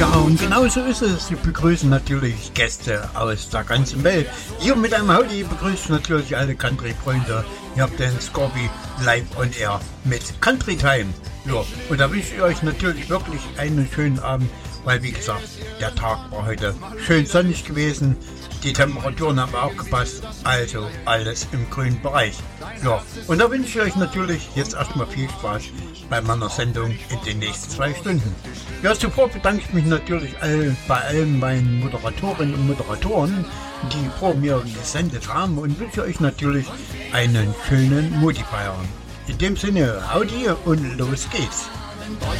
Ja, und genauso ist es. Wir begrüßen natürlich Gäste aus der ganzen Welt. Hier mit einem Howdy begrüßt natürlich alle Country-Freunde. Ihr habt den Scorby live on air mit Country Time. Ja, und da wünsche ich euch natürlich wirklich einen schönen Abend, weil wie gesagt, der Tag war heute schön sonnig gewesen. Die Temperaturen haben auch gepasst, also alles im grünen Bereich. Ja, und da wünsche ich euch natürlich jetzt erstmal viel Spaß bei meiner Sendung in den nächsten 2 Stunden. Ja, zuvor bedanke ich mich natürlich bei allen meinen Moderatorinnen und Moderatoren, die vor mir gesendet haben und wünsche euch natürlich einen schönen Modifier. In dem Sinne, Audi und los geht's.